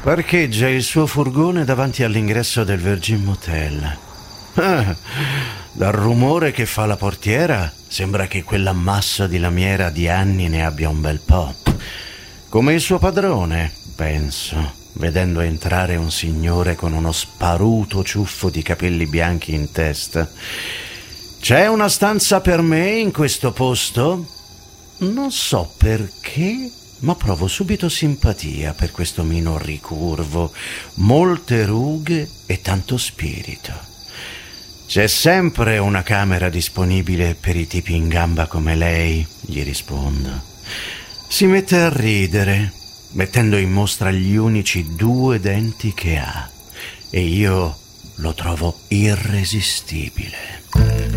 Parcheggia il suo furgone davanti all'ingresso del Virgin Motel. Dal rumore che fa la portiera sembra che quell'ammasso di lamiera di anni ne abbia un bel po'. Come il suo padrone, penso, vedendo entrare un signore con uno sparuto ciuffo di capelli bianchi in testa. C'è una stanza per me in questo posto? Non so perché, ma provo subito simpatia per questo mino ricurvo, molte rughe e tanto spirito. C'è sempre una camera disponibile per i tipi in gamba come lei, gli rispondo. Si mette a ridere, mettendo in mostra gli unici 2 denti che ha, e io lo trovo irresistibile.